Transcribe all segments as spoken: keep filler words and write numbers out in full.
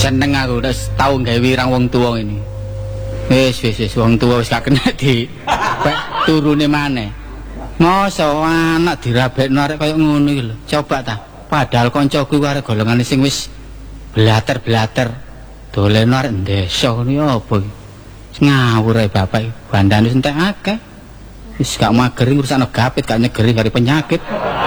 seneng aku wis tau gawe wirang wong tuwa ini. Wis wis wis wong tuwa wis gak kena di pek turune maneh. Masa anak dirabekno arek kaya ngono iki lho. Coba ta. Padahal kancaku ku arek golongane sing wis blater-blater. Doleno arek desa ngono ya apa iki. Ngawur ae bapak iki. Bandane wis entek akeh. Wis gak mageri ngurusane gapit, gak nyegeri karo penyakit.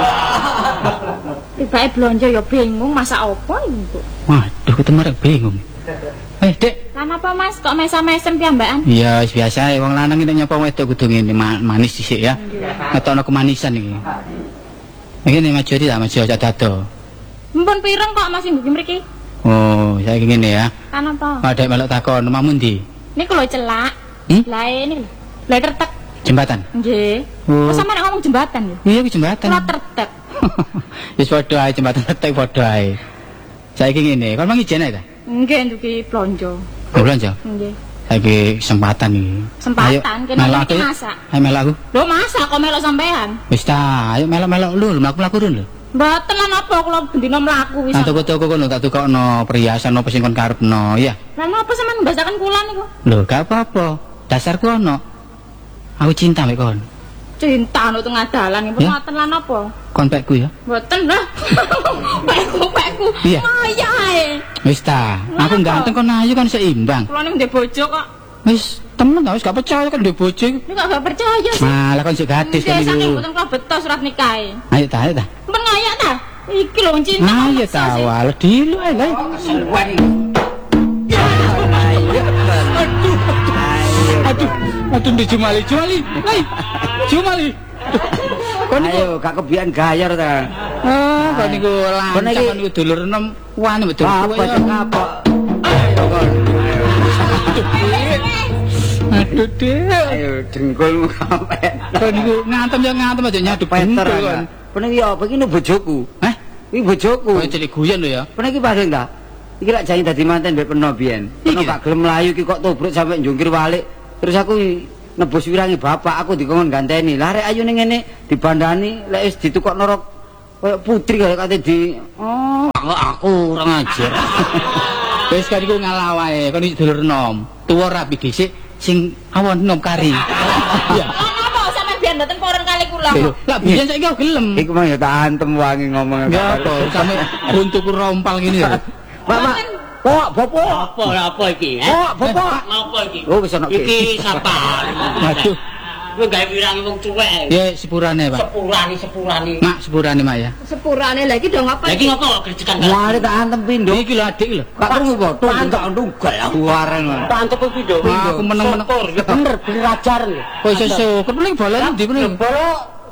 Tibake blonjo ya bingung masak apa iki, Bu? Waduh, ketemu arek bingung. Eh, Dek. Lan apa Mas kok mesam-mesem piyambakan? Iya, biasa wong lanang nek nyapa wedok kudu ngene manis sithik ya. Ngetokno kemanisan iki. Iki maju iki ta, maju aja dado. Mumpun pireng kok masih mbuki mriki? Oh, saiki ngene ya. Kan apa? Adek melok takon, omahmu ndi? Niku lho celak. Hmm? Lah ini lho. Lah tertek. Jembatan. Nggih. Oh. Kok sampeyan ngomong jembatan lho? Iya, iki jembatan. Kula tertek. Wis padha ae jembatan tertek padha ae. Saiki ngene, kon mang ijen ae ta? Nggih, nduki blonjo. Blonjo. Nggih. Saiki kesempatan iki. Kesempatan kene iki masak. Ayo melok aku. Lho masak kok melok sampean? Wis ta, ayo melok-melok lu, mlaku-mlaku run lho. Mboten lan apa kula bendina mlaku wis. Nang toko-toko kono tak tukokno perhiasan apa sing kon karepno, ya. Lan apa sampean mbasaken kula niku? Lho, gak apa-apa. Dasarku ono. Aku cinta mek kon. Cinta anu tengah dalan nggih mboten lan apa? Kon pekku ya. Mboten lah. Pekku pekku. Iya. Kaya ae. Wis ta, aku ganteng kon ayu kan seimbang. Kula ning ndek bojo kok. Wis temen ta wis gak percaya kan ndek bojo iku. Nek gak percaya sih. Malah kon sik gadis kan Saking iku. mboten kula betos surat nikahe. Ayo ta, ayo ta. Men ngayak ta? Iki lho cinta. Ayo ta, wal dilu ae lah. Seluan. Aduh, aduh ndek Jumali, Jumali. Lai. Jumali. Kon ayo gak kebian gayar ta. Ah, kon niku lancang kon niku dulur enom wani betul Apa kowe. sing apa? Ayo kon. Aduh, Dek. Ayo dengkulmu sampe. Kon niku ngantem ya ngantem aja nyadu Peter pinter kan. Peniki apa iki no bojoku. Hah? Iki bojoku. Kowe cilik guyon lho ya. Peniki pasing ta. Iki lak janji dadi manten mbek peno biyen. Peno gak gelem mlayu iki kok tobruk sampe njungkir walik. Terus aku nebus wirangi bapak aku dikon ganteni. Lah rek ayu ning ngene dibandani lek wis ditukokno rok koyo putri kaya kate di oh aku kurang ajar. Wis kan iku ngalah wae, kon iki dulur enom. Tuwa rapi dhisik sing awon enom kari. Iya. Apa sampean biyen mboten poron kali kula. Lah biyen saiki aku gelem. Iku mah ya tak antem wangi ngomong. Ya apa sampe runtuku rompal ngene lho. Pak, Pak. Kok bopo? Apa apa iki? Eh? Kok bopo? Apa iki? Oh wis ana Iki sapa? Waduh. Kowe gawe wirangi wong tuwek. Ya sepurane, Pak. Sepurani sepurani. Mak sepurane, Mak ya. Sepurane lagi dong apa? Lah iki ngopo kok gerjekan? Mari tak antem pindho. Iki lho adik lho. Kak krungu po, tak ndunggal aku wareng. Tak antep pindho. Aku meneng-meneng. Ya bener, bener ajar lho. Kok iso syukur meneng bola ndi meneng. Bolo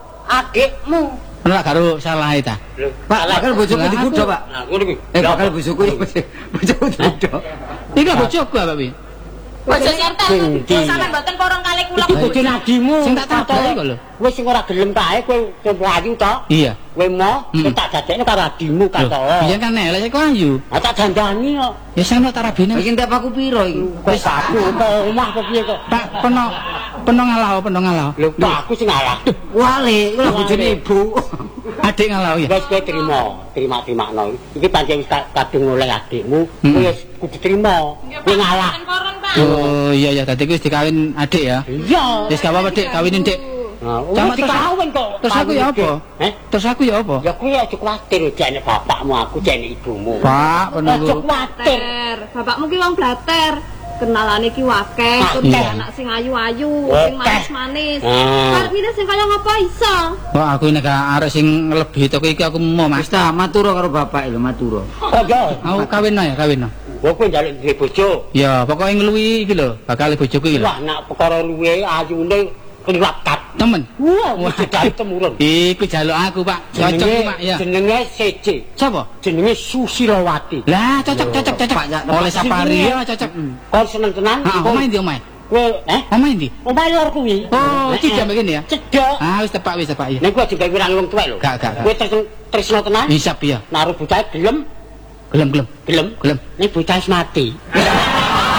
adikmu. Ora karo salah ta. Pak, bakal bojoku digudho, Pak. Nah, ngono kuwi. Eh, bakal bojoku bojoku digudho. Iki bojoku apa pi? Bojo sinten? Sampeyan mboten poron kali kula. Iki bojo nadimu. Sing tak tabrak kok lho. Kowe sing ora gelem kae kowe kowe ayu to? Iya. Kowe mau kowe tak dadekne karo adimu katola. Biyen kan elek saiki ayu. Ah tak dandani kok. Ya sing tarabine. Iki entek aku piro iki? Wis aku ke omah apa piye kok? Pak peno peno ngalah, peno ngalah. Lho, aku sing ngalah. Wale, kula bojone ibu. Adik ngalah ya. Wis kowe trimo, terima-termakno. Iki pancen wis kadung oleh adikmu, kowe wis kudu trimo. Kowe ngalah. Poron, Pak. Oh iya ya, tadi wis dikawin adik ya. Iya. Wis gak apa-apa, Dik, kawinin, Dik. Nah, Sama wis dikawin kok. Terus aku ya apa? Eh? Terus aku ya apa? Ya kowe aja kuwatir jane bapakmu, aku jane ibumu. Pak, Aja peno kuwatir. Blater. Bapakmu ki wong blater. Kenalane ki wakeh, Ah, terus iya. anak sing ayu-ayu, Wakeh. sing manis-manis. Ah. Karepine sing kaya ngapa iso? Wah, aku nek arek sing lebih toko iki aku mau Mas Mas. ta matur karo bapak lho, matur. Aja. Aku kawin ya, kawin. Kowe kowe njaluk duwe bojo. Ya, pokoke ngluwi iki lho, bakal bojoku iki lho. Wah, nak perkara luwe ayune kliwat kat. Temen. Wah, wis dadi temurun. Iku jaluk aku, Pak. Cocok iki, Pak, ya. Jenenge Sece. Sapa? Jenenge Susilawati. Lah, cocok, cocok, cocok. Pak, ya, Oleh Pak, sapari sini. ya, cocok. Kon seneng tenan? Heeh, omahe ndi omahe? Kowe eh? Omahe ndi? Omahe lor kuwi. Oh, iki jam begini ya. Cedhak. Ah, wis tepak, wis tepak ya. Nek kowe digawe wirang wong tuwek lho. Gak, gak, gak. Kowe tresno tresno tenan? Hisap ya. Naruh bocah gelem, Gelem, gelem. gelem. Gelem. Nek bocah wis mati.